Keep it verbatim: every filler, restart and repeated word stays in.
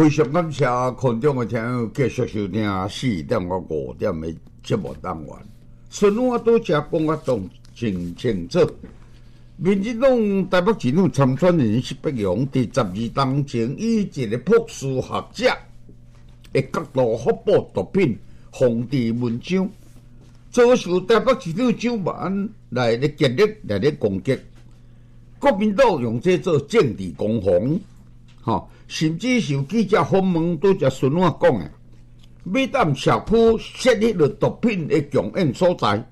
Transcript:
非常感谢群众的听友继续收听四点到五点的节目单元。孙我拄则讲啊，动真清楚。民进党台北市长参选人施伯阳伫十二当前，以一个博士学者的角度发布毒品防治文章，遭受台北市长蒋万安来咧极力来咧攻击。国民党用这做政治攻防，吼、哦，甚至有记者访问拄则孙我讲诶，要当社区设立了毒品的供应所在。